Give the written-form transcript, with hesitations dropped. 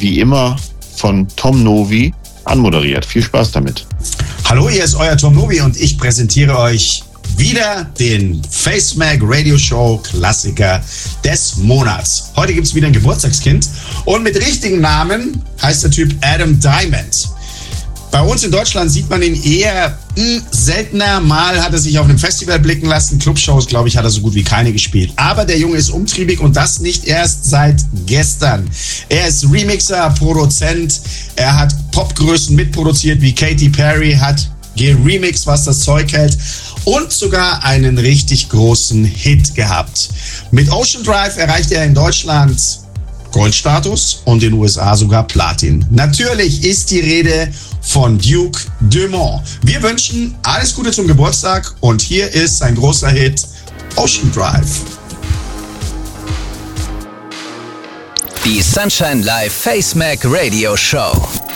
wie immer von Tom Novi anmoderiert. Viel Spaß damit. Hallo, hier ist euer Tom Novi und ich präsentiere euch wieder den FaceMac Radio Show Klassiker des Monats. Heute gibt es wieder ein Geburtstagskind und mit richtigen Namen heißt der Typ Adam Diamond. Bei uns in Deutschland sieht man ihn eher seltener. Mal hat er sich auf einem Festival blicken lassen. Clubshows, glaube ich, hat er so gut wie keine gespielt. Aber der Junge ist umtriebig und das nicht erst seit gestern. Er ist Remixer, Produzent. Er hat Popgrößen mitproduziert wie Katy Perry, hat geremixed, was das Zeug hält und sogar einen richtig großen Hit gehabt. Mit Ocean Drive erreichte er in Deutschland Goldstatus und in den USA sogar Platin. Natürlich ist die Rede von Duke Dumont. Wir wünschen alles Gute zum Geburtstag und hier ist sein großer Hit Ocean Drive. Die Sunshine Live FaceMac Radio Show.